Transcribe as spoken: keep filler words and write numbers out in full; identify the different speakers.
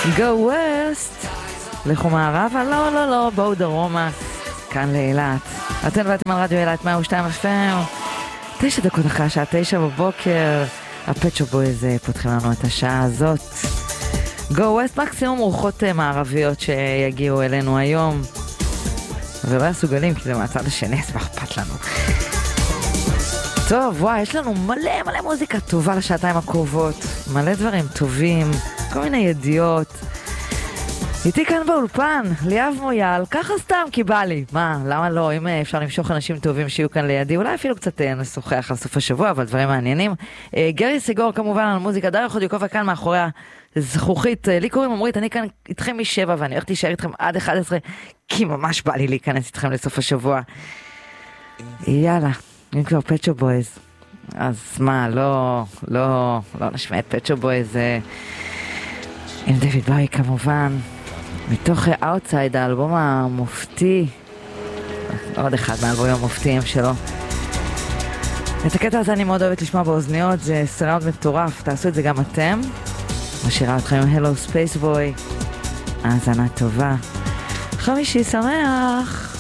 Speaker 1: Go West. לכו מערבה, לא, לא, לא, בואו דרומה. כאן לאילת. אתן ואתם על רדיו אילת מאה ושתיים אף אם. תשע דקות אחרי השעה תשע בבוקר. הפט שופ בויז פותחים לנו את השעה הזאת. Go West, מקסימום רוחות מערביות שיגיעו אלינו היום. ולא יסוגלים, כי זה מהצד השני, אז מה אכפת לנו. טוב, וואי, יש לנו מלא מלא מוזיקה טובה לשעתיים הקרובות. מלא דברים טובים, כל מיני ידיעות. איתי כאן באולפן, ליאב מויאל, ככה סתם כי בא לי. מה, למה לא? אם אפשר למשוך אנשים טובים שיהיו כאן לידי, אולי אפילו קצת נשוחח על סוף השבוע, אבל דברים מעניינים. גרי סגור כמובן על מוזיקה, דר יכול לקופה כאן מאחורי הזכוכית. לי קוראים אמרית, אני כאן איתכם משבע, ואני הולכת להישאר איתכם עד אחת עשרה, כי ממש בא לי להיכנס איתכם לסוף השבוע. יאללה, אם כבר פט שופ בויז. אז מה, לא, לא, לא נשמע את פט שופ בויז עם דויד בואי כמובן. מתוך Outside, האלבום המופתי, עוד אחד מהאלבומים המופתיים שלו. את הקטע הזה אני מאוד אוהבת לשמוע באוזניות, זה סראונד מטורף, תעשו את זה גם אתם. משאירה אתכם עם Hello Space Boy, האזנה טובה. חמישי שמח.